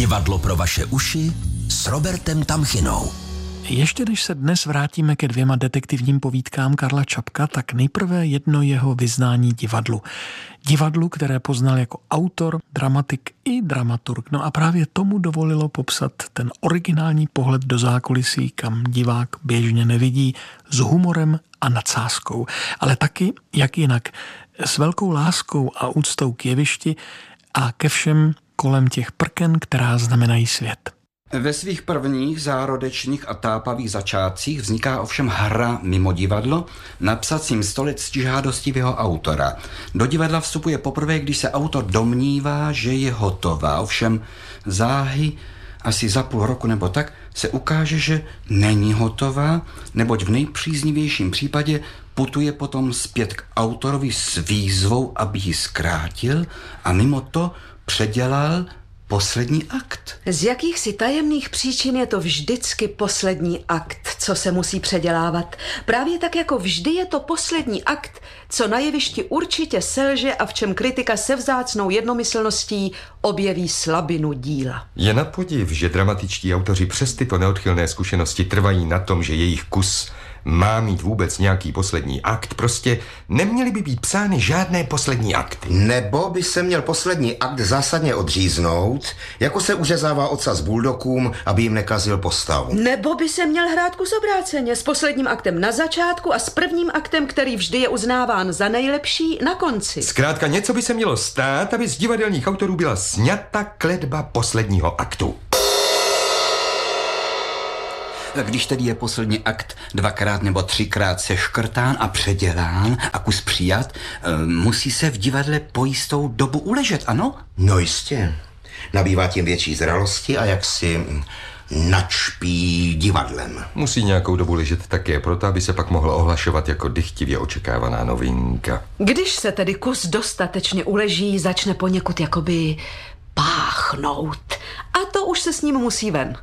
Divadlo pro vaše uši s Robertem Tamchinou. Ještě než se dnes vrátíme ke 2 detektivním povídkám Karla Čapka, tak nejprve jedno jeho vyznání divadlu. Divadlu, které poznal jako autor, dramatik i dramaturg. No a právě tomu dovolilo popsat ten originální pohled do zákulisí, kam divák běžně nevidí, s humorem a nadsázkou. Ale taky, jak jinak, s velkou láskou a úctou k jevišti a ke všem kolem těch prken, která znamenají svět. Ve svých prvních zárodečných a tápavých začátcích vzniká ovšem hra mimo divadlo na psacím stole ctižádostivého autora. Do divadla vstupuje poprvé, když se autor domnívá, že je hotová. Ovšem záhy asi za půl roku nebo tak se ukáže, že není hotová, neboť v nejpříznivějším případě putuje potom zpět k autorovi s výzvou, aby ji zkrátil a mimo to předělal poslední akt. Z jakýchsi tajemných příčin je to vždycky poslední akt, co se musí předělávat. Právě tak jako vždy je to poslední akt, co na jevišti určitě selže a v čem kritika se vzácnou jednomyslností objeví slabinu díla. Je na podiv, že dramatičtí autoři přes tyto neodchylné zkušenosti trvají na tom, že jejich kus má mít vůbec nějaký poslední akt. Prostě neměly by být psány žádné poslední akty. Nebo by se měl poslední akt zásadně odříznout, jako se uřezává ocas buldokům, aby jim nekazil postavu. Nebo by se měl hrát kus obráceně, s posledním aktem na začátku a s prvním aktem, který vždy je uznáván za nejlepší, na konci. Zkrátka něco by se mělo stát, aby z divadelních autorů byla sňata kletba posledního aktu. Když tedy je poslední akt 2x nebo 3x seškrtán a předělán a kus přijat, musí se v divadle po jistou dobu uležet, ano? No jistě. Nabývá tím větší zralosti a jaksi načpí divadlem. Musí nějakou dobu ležet také proto, aby se pak mohla ohlašovat jako dychtivě očekávaná novinka. Když se tedy kus dostatečně uleží, začne poněkud jakoby páchnout. A to už se s ním musí ven.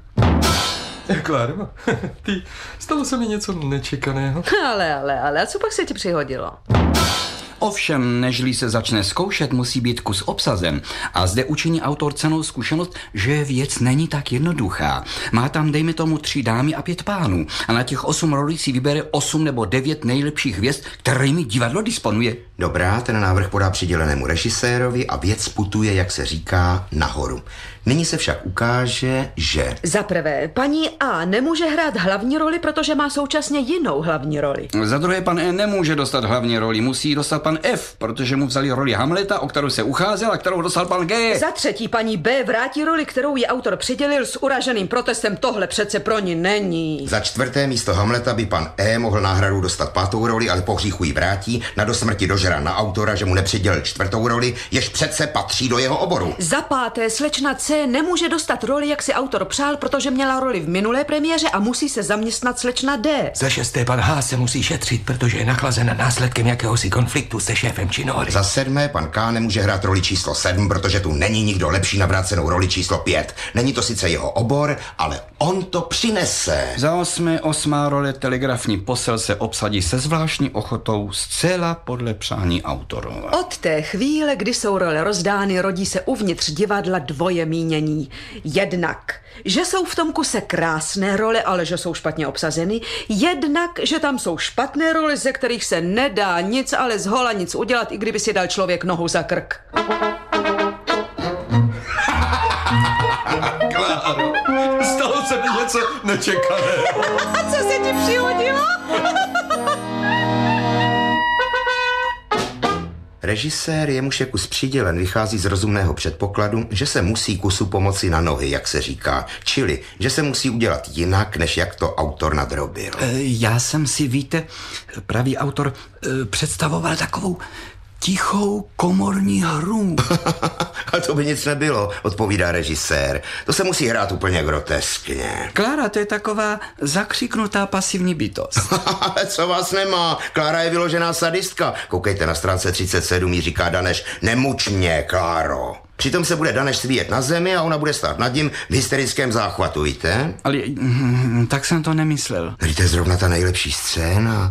Kláro, ty, stalo se mi něco nečekaného. Ale, a co pak se ti přihodilo? Ovšem, nežli se začne zkoušet, musí být kus obsazen. A zde učiní autor cennou zkušenost, že věc není tak jednoduchá. Má tam, dejme tomu, 3 dámy a 5 pánů. A na těch 8 rolí si vybere 8 nebo 9 nejlepších hvězd, kterými divadlo disponuje. Dobrá, ten návrh podá přidělenému režisérovi a věc putuje, jak se říká, nahoru. Nyní se však ukáže, že... Za prvé, paní A nemůže hrát hlavní roli, protože má současně jinou hlavní roli. Za druhé, pan E nemůže dostat hlavní roli, musí dostat pan F, protože mu vzali roli Hamleta, o kterou se ucházel a kterou dostal pan G. Za třetí, paní B vrátí roli, kterou jí autor přidělil s uraženým protestem. Tohle přece pro ní není. Za čtvrté, místo Hamleta by pan E mohl náhradu dostat 5. roli, ale po hříchu ji vrátí, na dosmrti dožera na autora, že mu nepřidělil 4. roli, jež přece patří do jeho oboru. Za páté, slečna C nemůže dostat roli, jak si autor přál, protože měla roli v minulé premiéře a musí se zaměstnat slečna D. Za 6. pan H se musí šetřit, protože je nachlazena následkem jakéhosi konfliktu se šéfem činohry. Za 7. pan K nemůže hrát roli číslo 7, protože tu není nikdo lepší na vrácenou roli číslo 5. Není to sice jeho obor, ale on to přinese. Za 8. role telegrafní posel se obsadí se zvláštní ochotou, zcela podle přání autorova. Od té chvíle, kdy jsou role rozdány, rodí se uvnitř divadla dvoje mínění. Jednak, že jsou v tom kuse krásné role, ale že jsou špatně obsazeny. Jednak, že tam jsou špatné role, ze kterých se nedá nic, ale zhola nic udělat, i kdyby si dal člověk nohu za krk. Kláro, stalo se mi něco nečekaného. A co se ti přihodilo? Režisér, jemuž je kus přidělen, vychází z rozumného předpokladu, že se musí kusu pomoci na nohy, jak se říká. Čili, že se musí udělat jinak, než jak to autor nadrobil. Já jsem si, víte, pravý autor představoval takovou tichou komorní hru. A to by nic nebylo, odpovídá režisér. To se musí hrát úplně groteskně. Klára, to je taková zakřiknutá pasivní bytost. Ale co vás nemá? Klára je vyložená sadistka. Koukejte na stránce 37, jí říká Daneš, nemuč mě, Kláro. Přitom se bude Daneš svíjet na zemi a ona bude stát nad ním v hysterickém záchvatu, víte? Ale tak jsem to nemyslel. To je zrovna ta nejlepší scéna.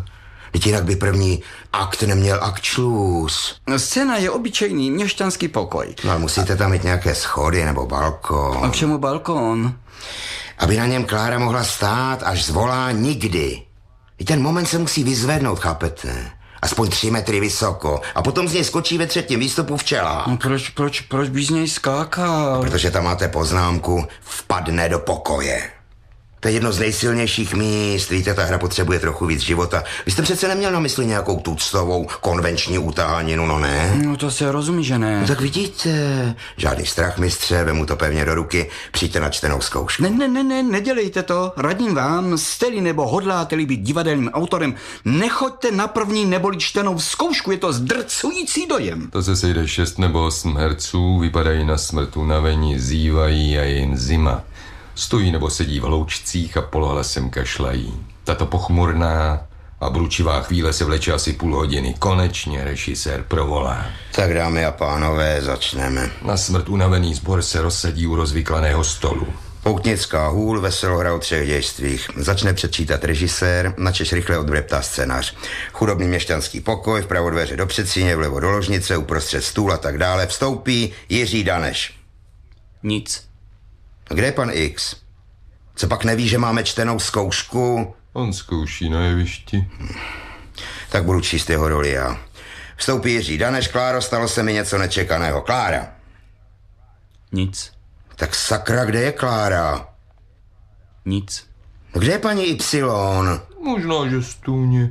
Teď jinak by první akt neměl aktšlůz. Scéna je obyčejný měšťanský pokoj. No ale musíte tam mít nějaké schody nebo balkon. A k čemu balkon? Aby na něm Klára mohla stát, až zvolá nikdy. I ten moment se musí vyzvednout, chápete? Aspoň 3 metry vysoko. A potom z něj skočí ve 3. výstupu včela. No proč by z něj skákal? Protože tam máte poznámku vpadne do pokoje. To je jedno z nejsilnějších míst. Víte, ta hra potřebuje trochu víc života. Vy jste přece neměl na mysli nějakou tuctovou konvenční utáhaninu, no ne? No to se rozumí, že ne. No tak vidíte, žádný strach, mistře, vemu to pevně do ruky, přijďte na čtenou zkoušku. Ne, nedělejte to. Radím vám, jste-li nebo hodláte-li být divadelním autorem, nechoďte na první neboli čtenou zkoušku, je to zdrcující dojem. To se sejde 6 nebo 8 herců, vypadají na smrt unavení, zívají a je jim zima. Stojí nebo sedí v hloučcích a polohlasem kašlají. Tato pochmurná a bručivá chvíle se vleče asi půl hodiny. Konečně režisér provolá. Tak dámy a pánové, začneme. Na smrt unavený sbor se rozsadí u rozvyklaného stolu. Poutnická hůl, veselohra o 3 dějstvích. Začne předčítat režisér, načež rychle odbreptá scénář. Chudobný měšťanský pokoj, vpravo dveře do předsíně, vlevo do ložnice, uprostřed stůl a tak dále. Vstoupí Jiří Daneš. Nic. Kde je pan X? Co pak neví, že máme čtenou zkoušku? On zkouší na jevišti. Tak budu číst jeho roli já. Vstoupí Jiří Daneš. Kláro, stalo se mi něco nečekaného. Klára. Nic. Tak sakra, kde je Klára? Nic. No kde je paní Y? Možná, že stůně.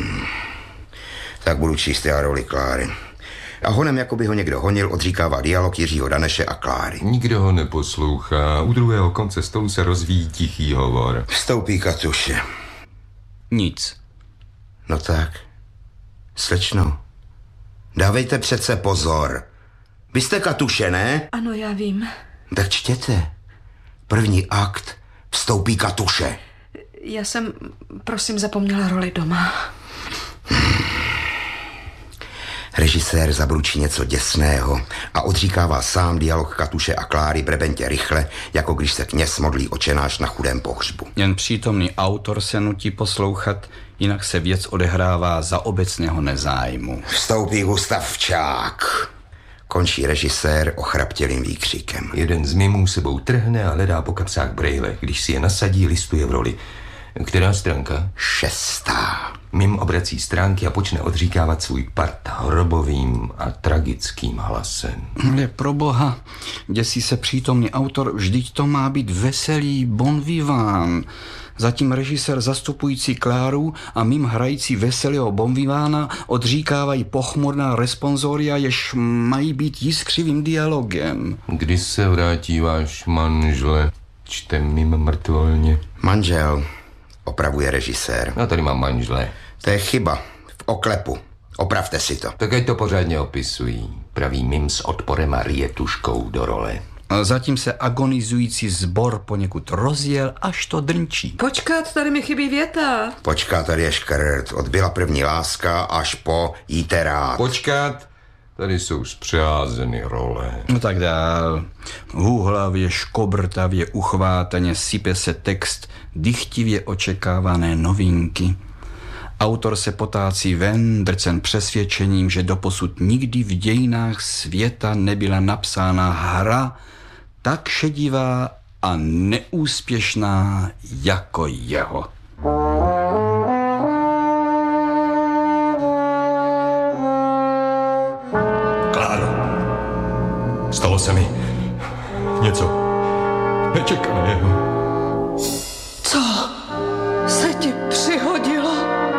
Tak budu číst já roli Kláry. A honem, jako by ho někdo honil, odříkává dialog Jiřího Daneše a Kláry. Nikdo ho neposlouchá. U druhého konce stolu se rozvíjí tichý hovor. Vstoupí Katuše. Nic. No tak, slečno, dávejte přece pozor. Vy jste Katuše, ne? Ano, já vím. Tak čtěte. První akt, vstoupí Katuše. Já jsem, prosím, zapomněla roli doma. Režisér zabručí něco děsného a odříkává sám dialog Katuše a Kláry brebentě rychle, jako když se kněz modlí Otčenáš na chudém pohřbu. Jen přítomný autor se nutí poslouchat, jinak se věc odehrává za obecného nezájmu. Vstoupí Gustav Včák. Končí režisér ochraptělým výkřikem. Jeden z mimů sebou trhne a hledá po kapsách brejle. Když si je nasadí, listuje v roli. Která stránka? 6. Mim obrací stránky a počne odříkávat svůj part hrobovým a tragickým hlasem. Ale pro boha, děsí se přítomný autor, vždyť to má být veselý bon vivant. Zatím režisér zastupující Kláru a mim hrající veselého bon vivána odříkávají pochmurná responsoria, jež mají být jiskřivým dialogem. Kdy se vrátí váš manžel? Čte mim mrtvolně. Manžel, opravuje režisér. Já tady mám manžele. To je chyba. V oklepu. Opravte si to. Tak ať to pořádně opisují. Praví mim s odporem a rije tuškou do role. A zatím se agonizující sbor poněkud rozjel, až to drnčí. Počkat, tady mi chybí věta. Počká, tady je škrt. Od byla první láska až po jíte rád. Počkat, tady jsou spřázeny role. No tak dál. Hůhlavě, škobrtavě, uchvátaně sype se text dychtivě očekávané novinky. Autor se potácí ven, drcen přesvědčením, že doposud nikdy v dějinách světa nebyla napsána hra tak šedivá a neúspěšná jako jeho. Kláro, stalo se mi něco nečekaného. Co se ti přihodilo?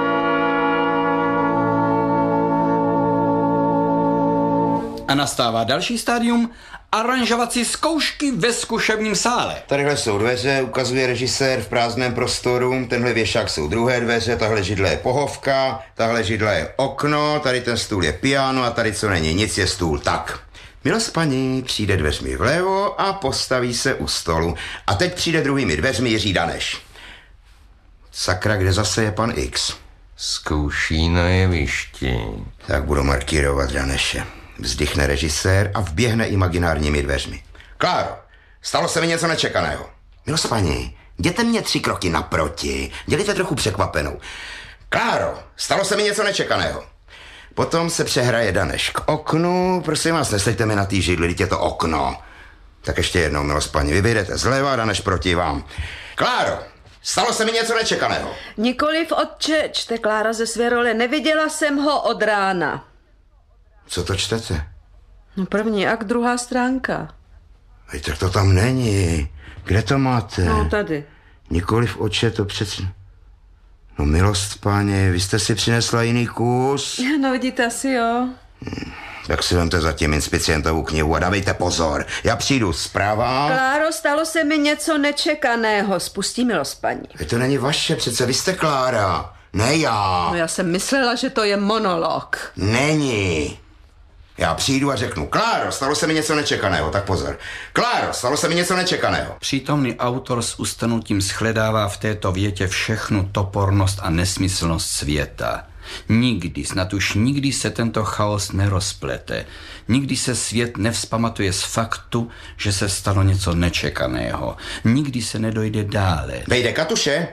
A nastává další stádium aranžovací zkoušky ve zkušebním sále. Tadyhle jsou dveře, ukazuje režisér v prázdném prostoru, tenhle věšák jsou druhé dveře, tahle židle je pohovka, tahle židle je okno, tady ten stůl je piano a tady co není nic je stůl. Tak, milost paní přijde dveřmi vlevo a postaví se u stolu. A teď přijde druhými dveřmi Jiří Daneš. Sakra, kde zase je pan X? Zkouší na jevišti. Tak budu markírovat Daneše. Vzdychne režisér a vběhne imaginárními dveřmi. Kláro, stalo se mi něco nečekaného. Milost paní, jděte mě 3 kroky naproti. Dělejte trochu překvapenou. Kláro, stalo se mi něco nečekaného. Potom se přehraje Daneš k oknu. Prosím vás, neseďte mi na té židli, teď je to okno. Tak ještě jednou, milost paní, vy vyjdete zleva, Daneš proti vám. Kláro, stalo se mi něco nečekaného. Nikoliv, otče, čte Klára ze své role. Neviděla jsem ho od rána. Co to čtete? No první akt, druhá stránka. Ej, tak to tam není. Kde to máte? No tady. Nikoliv, otče, to přece... No milost páně, vy jste si přinesla jiný kus? No vidíte asi, jo. Tak si vemte zatím inspicientovou knihu a dávejte pozor. Já přijdu zprava. Kláro, stalo se mi něco nečekaného. Spustí, milost paní. To není vaše, přece vy jste Klára. Ne já. No já jsem myslela, že to je monolog. Není. Já přijdu a řeknu, Kláro, stalo se mi něco nečekaného, tak pozor. Kláro, stalo se mi něco nečekaného. Přítomný autor s ustanutím shledává v této větě všechnu topornost a nesmyslnost světa. Nikdy, snad už nikdy se tento chaos nerozplete. Nikdy se svět nevzpamatuje z faktu, že se stalo něco nečekaného. Nikdy se nedojde dále. Vejde Katuše.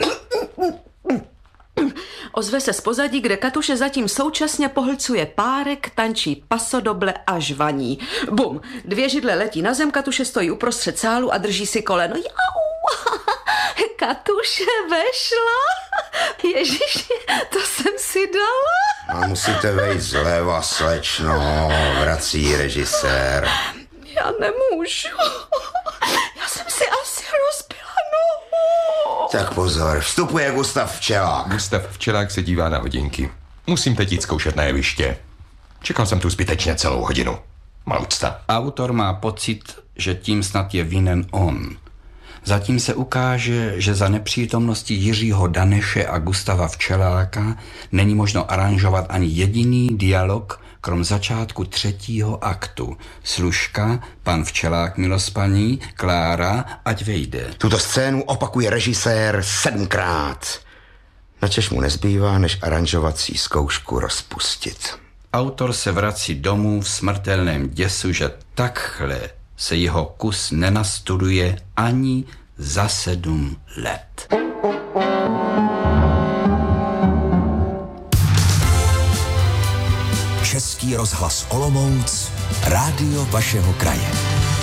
Ozve se z pozadí, kde Katuše zatím současně pohlcuje párek, tančí pasodoble a žvaní. Bum, 2 židle letí na zem, Katuše stojí uprostřed sálu a drží si koleno. Jau! Katuše vešla? Ježiši, to jsem si dala. A musíte vejít zleva, slečno, vrací režisér. Já nemůžu. Já jsem si asi rozbila nohu. Tak pozor, vstupuje Gustav Včelák. Gustav Včelák se dívá na hodinky. Musím teď jít zkoušet na jeviště. Čekal jsem tu zbytečně celou hodinu. Malcta. Autor má pocit, že tím snad je vinen on. Zatím se ukáže, že za nepřítomnosti Jiřího Daneše a Gustava Včeláka není možno aranžovat ani jediný dialog, krom začátku 3. aktu. Služka, pan Včelák, milost paní, Klára, ať vejde. Tuto scénu opakuje režisér 7krát. Načež mu nezbývá, než aranžovací zkoušku rozpustit. Autor se vrací domů v smrtelném děsu, že takhle se jeho kus nenastuduje ani za 7 let. Český rozhlas Olomouc, rádio vašeho kraje.